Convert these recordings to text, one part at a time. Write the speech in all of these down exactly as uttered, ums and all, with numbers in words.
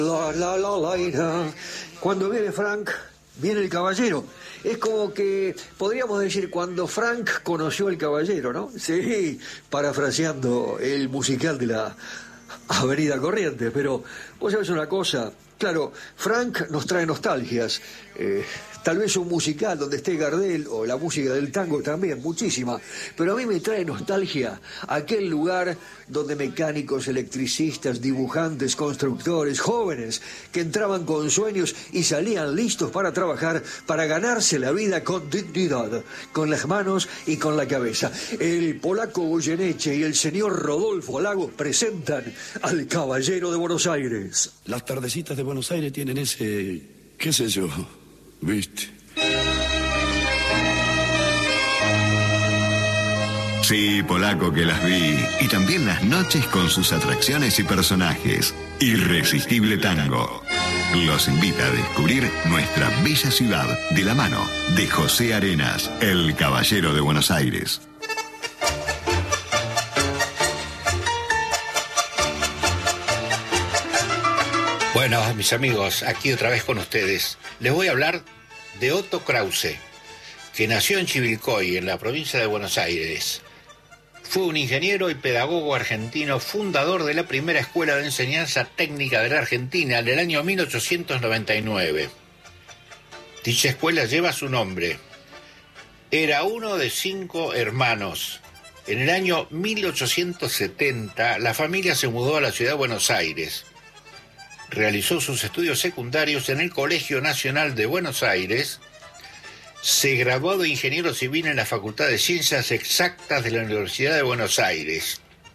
La, la, la, la, la. Cuando viene Frank, viene el caballero. Es como que podríamos decir cuando Frank conoció al caballero, ¿no? Sí, parafraseando el musical de la Avenida Corrientes. Pero vos sabés una cosa, claro, Frank nos trae nostalgias. Eh, tal vez un musical donde esté Gardel o la música del tango también, muchísima. Pero a mí me trae nostalgia aquel lugar donde mecánicos, electricistas, dibujantes, constructores, jóvenes que entraban con sueños y salían listos para trabajar, para ganarse la vida con dignidad, con las manos y con la cabeza. El polaco Goyeneche y el señor Rodolfo Lagos presentan al Caballero de Buenos Aires. Las tardecitas de Buenos Aires tienen ese, qué sé yo, ¿viste? Sí, polaco, que las vi. Y también las noches con sus atracciones y personajes. Irresistible Tango. Los invita a descubrir nuestra bella ciudad de la mano de José Arenas, el Caballero de Buenos Aires. Bueno, mis amigos, aquí otra vez con ustedes. Les voy a hablar de Otto Krause, que nació en Chivilcoy, en la provincia de Buenos Aires. Fue un ingeniero y pedagogo argentino, fundador de la primera escuela de enseñanza técnica de la Argentina en el año mil ochocientos noventa y nueve. Dicha escuela lleva su nombre. Era uno de cinco hermanos. En el año mil ochocientos setenta, la familia se mudó a la ciudad de Buenos Aires. Realizó sus estudios secundarios en el Colegio Nacional de Buenos Aires. Se graduó de ingeniero civil en la Facultad de Ciencias Exactas de la Universidad de Buenos Aires.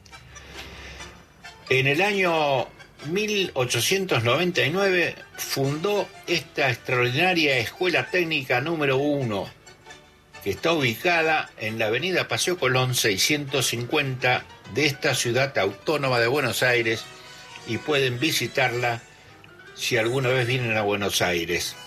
En el año mil ochocientos noventa y nueve fundó esta extraordinaria Escuela Técnica número uno, que está ubicada en la avenida Paseo Colón seiscientos cincuenta de esta ciudad autónoma de Buenos Aires, y pueden visitarla si alguna vez vienen a Buenos Aires.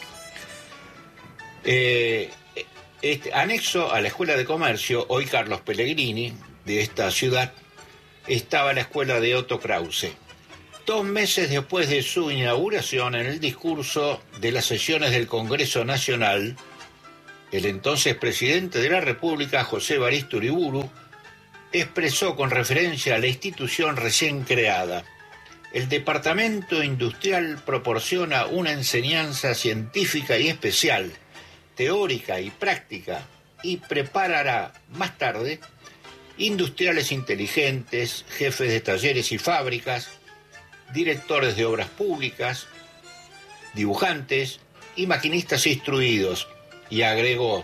Eh, este, anexo a la Escuela de Comercio, hoy Carlos Pellegrini, de esta ciudad, estaba la escuela de Otto Krause. Dos meses después de su inauguración, en el discurso de las sesiones del Congreso Nacional, el entonces presidente de la República, José Evaristo Uriburu, expresó con referencia a la institución recién creada: el Departamento Industrial proporciona una enseñanza científica y especial, teórica y práctica, y preparará más tarde industriales inteligentes, jefes de talleres y fábricas, directores de obras públicas, dibujantes y maquinistas instruidos. Y agregó: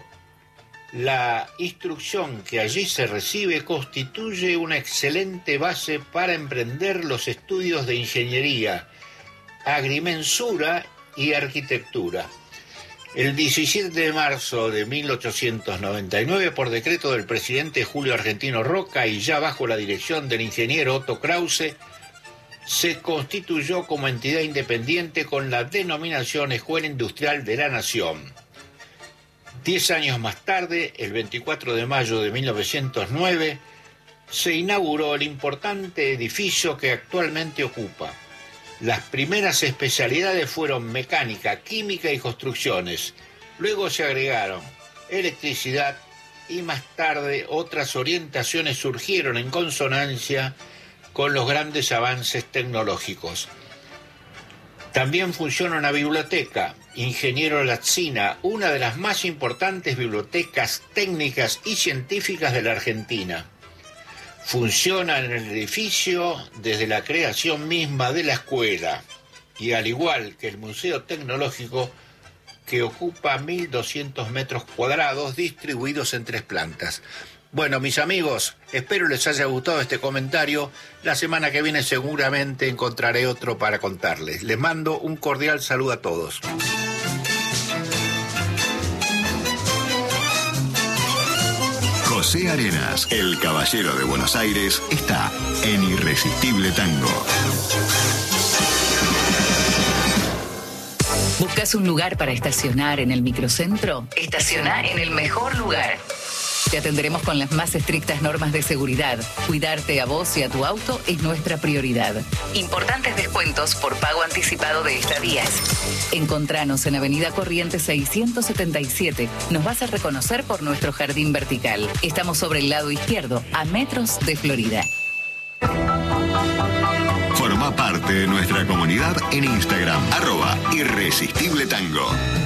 la instrucción que allí se recibe constituye una excelente base para emprender los estudios de ingeniería, agrimensura y arquitectura. El diecisiete de marzo de mil ochocientos noventa y nueve, por decreto del presidente Julio Argentino Roca y ya bajo la dirección del ingeniero Otto Krause, se constituyó como entidad independiente con la denominación Escuela Industrial de la Nación. Diez años más tarde, el veinticuatro de mayo de mil novecientos nueve, se inauguró el importante edificio que actualmente ocupa. Las primeras especialidades fueron mecánica, química y construcciones. Luego se agregaron electricidad y más tarde otras orientaciones surgieron en consonancia con los grandes avances tecnológicos. También funciona una biblioteca, Ingeniero Lazzina, una de las más importantes bibliotecas técnicas y científicas de la Argentina. Funciona en el edificio desde la creación misma de la escuela, y al igual que el Museo Tecnológico, que ocupa mil doscientos metros cuadrados distribuidos en tres plantas. Bueno, mis amigos, espero les haya gustado este comentario. La semana que viene seguramente encontraré otro para contarles. Les mando un cordial saludo a todos. José Arenas, el Caballero de Buenos Aires, está en Irresistible Tango. ¿Buscas un lugar para estacionar en el microcentro? Estaciona en el mejor lugar. Te atenderemos con las más estrictas normas de seguridad. Cuidarte a vos y a tu auto es nuestra prioridad. Importantes descuentos por pago anticipado de estadías. Encontranos en Avenida Corrientes seiscientos setenta y siete. Nos vas a reconocer por nuestro jardín vertical. Estamos sobre el lado izquierdo, a metros de Florida. Forma parte de nuestra comunidad en Instagram, arroba Irresistible Tango.